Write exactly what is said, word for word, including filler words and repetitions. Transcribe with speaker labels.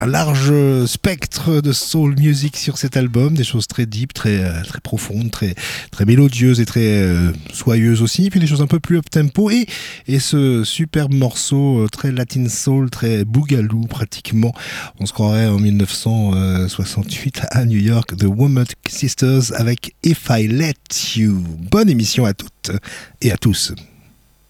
Speaker 1: un large spectre de soul music sur cet album, des choses très deep, très euh, très profondes, très très mélodieuses et très euh, soyeuses aussi, puis des choses un peu plus up tempo et et ce superbe morceau euh, très latin soul, très boogaloo pratiquement. On se croirait en mille neuf cent soixante-huit à New York, The Womack Sisters avec If I Let You. Bonne émission à toutes et à tous.